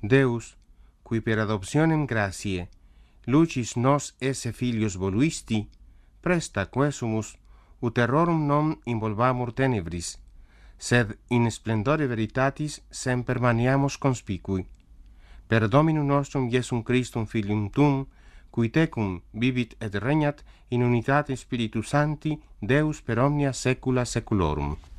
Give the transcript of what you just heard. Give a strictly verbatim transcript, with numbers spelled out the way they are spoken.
Deus, qui per adoptionem gratiae lucis nos esse filius voluisti, presta quesumus ut errorum non involvamur tenebris, sed in splendore veritatis semper maniamus conspicui. Per Dominum nostrum Iesum Christum Filium Tuum, qui tecum vivit et regnat in unitate Spiritus Sancti, Deus per omnia saecula saeculorum.